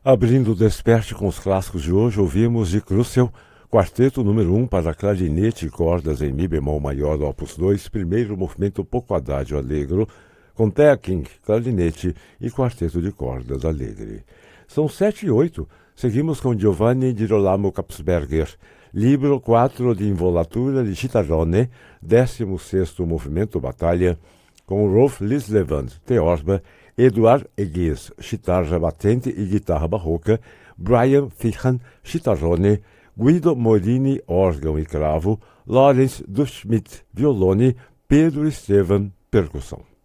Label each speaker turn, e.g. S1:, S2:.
S1: Abrindo o Desperte com os clássicos de hoje, ouvimos de Kruszel, quarteto número 1 para clarinete e cordas em Mi bemol maior do Opus 2, primeiro movimento pouco adagio allegro, com Thea King, clarinete e quarteto de cordas alegre. São 7:08, seguimos com Giovanni Girolamo Kapsberger, Libro 4 de Involatura di Chitarrone, 16º movimento Batalha, com Rolf Lislevand, teorba, Eduard Egues, chitarra batente e guitarra barroca, Brian Fichan, chitarrone, Guido Morini, órgão e cravo, Lawrence Duschmidt, violone, Pedro Estevan, percussão.